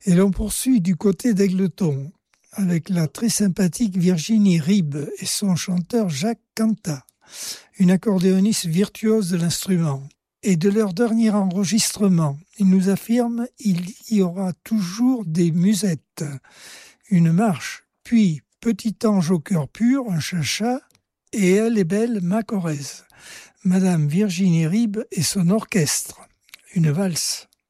Et l'on poursuit du côté d'Égletons avec la très sympathique Virginie Ribes et son chanteur Jacques Canta, une accordéoniste virtuose de l'instrument. Et de leur dernier enregistrement, ils nous affirment il y aura toujours des musettes, une marche, puis Petit ange au cœur pur, un chacha, et Elle est belle, ma Corrèze, Madame Virginie Ribes et son orchestre, une valse.